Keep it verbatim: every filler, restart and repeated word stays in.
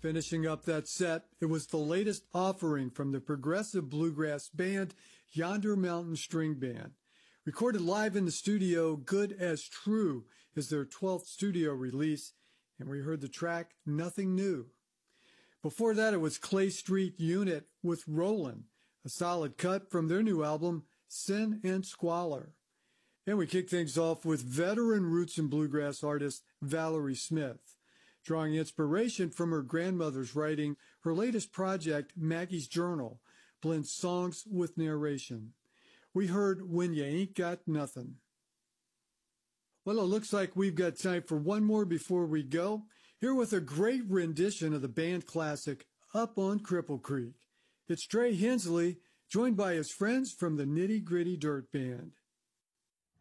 Finishing up that set, it was the latest offering from the progressive bluegrass band Yonder Mountain String Band. Recorded live in the studio, Good as True is their twelfth studio release, and we heard the track Nothing New. Before that, it was Clay Street Unit with Rollin', a solid cut from their new album, Sin and Squalor. And we kick things off with veteran roots and bluegrass artist Valerie Smith. Drawing inspiration from her grandmother's writing, her latest project, Maggie's Journal, blends songs with narration. We heard When You Ain't Got Nothin'. Well, it looks like we've got time for one more before we go. Here with a great rendition of the band classic, Up on Cripple Creek. It's Trey Hensley, joined by his friends from the Nitty Gritty Dirt Band.